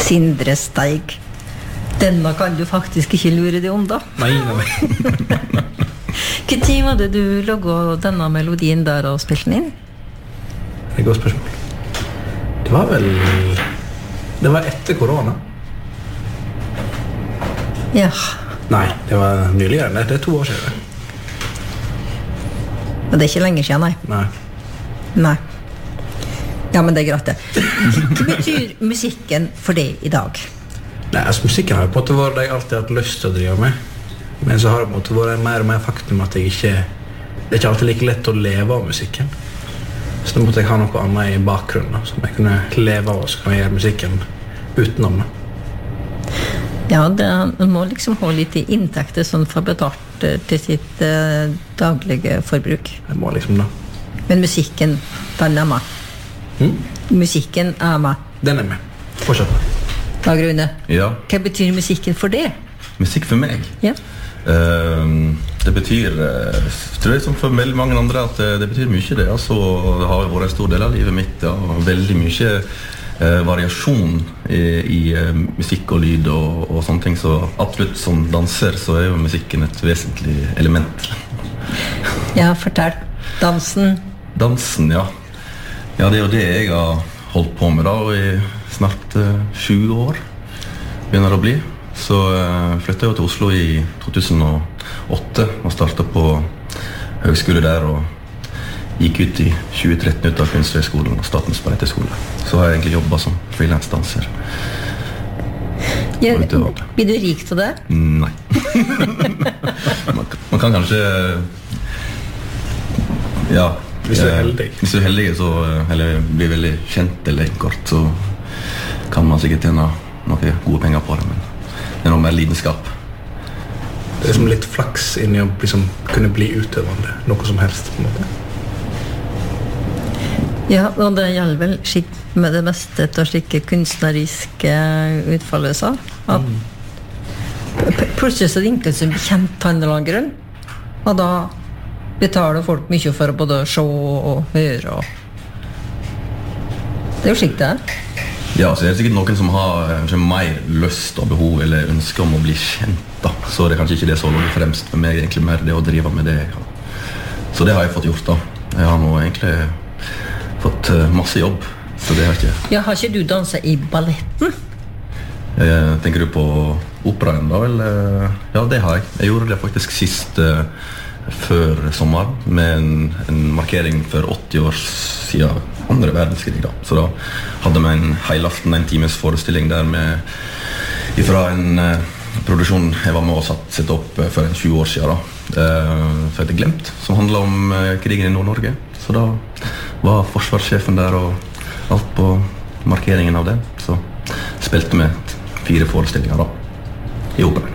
Sindre Steig. Denne kan du faktisk ikke lure deg om da. Nei. Hva tid var det du laget denne melodien der og spilte den inn? Det er et godt spørsmål. Det var etter korona. Ja. Nei, det var nyligere. Det er 2 år siden. Og det er ikke lenge siden, nei. Nei. Ja, men det er greit det. Hva betyr musikken for deg i dag? Nei, altså musikken har på en måte vært det jeg alltid har hatt lyst til å drive med. Men så har det på en måte vært mer og mer faktum at det er ikke alltid like lett å leve av musikken. Så da måtte jeg ha noe annet i bakgrunnen, som jeg kunne leve av, og så kan jeg gjøre musikken utenom det. Ja, man må liksom ha litt inntekter sånn for betalt til sitt daglige forbruk. Jeg må liksom det. Men musikken, den er med. Musikken er med. Den er med. Fortsett. Dag Rune, Ja. hva betyr musikken for deg? Musikk for meg? Ja. Det betyr, tror jeg som for veldig mange andre, at det betyr mye det. Altså, det har vært en stor del av livet mitt, og veldig mye variasjon i musikk og lyd og sånne ting. Så absolutt som danser så er jo musikken et vesentlig element. Ja, fortell. Dansen. Dansen, ja. Ja, det er jo det jeg har holdt på med da, i snart 20 år begynner det å bli. Så flyttet jeg jo til Oslo i 2008 og startet på høgskole der og gikk ut i 2013 ut av Kunsthøgskolen og Statens Balletthøgskole. Så har jeg egentlig jobbet som freelance-danser. Ja, blir du rik til det? Nei. man kan kanskje ja, hvis du er heldig. Hvis du er heldig så, eller blir veldig kjent eller kort, så kan man sikkert tjene noen gode penger på det, men det er noe mer lidenskap. Det er liksom litt flaks inni å liksom kunne bli utøvende, noe som helst på en måte. Ja, og det gjelder vel med det meste av slike kunstneriske utfallelser. At plutselig så ringte det som bekjent handlangeren, og da betaler folk mye for å både se og høre. Det er jo slik det er. Ja, så er det sikkert noen som har mer lyst og behov eller ønsker om å bli kjent da. Så det er kanskje ikke det så langt fremst for meg, egentlig mer det å drive med det jeg har. Så det har jeg fått gjort da. Jeg har nå egentlig fått masse jobb, så det har ikke. Ja, har ikke du danset i balletten? Tenker du på operaen da, eller? Ja, det har jeg. Jeg gjorde det faktisk sist før sommer med en markering for 80 år siden andre verdenskrig da. Så da hadde vi en heilaften, en times forestilling der med ifra en produksjon jeg var med og sette opp for en 20 år siden da. For heter Glemt, som handlet om krigen i Nord-Norge. Så da var forsvarssjefen der og alt på markeringen av det. Så spilte vi 4 forestillinger da, i operaen.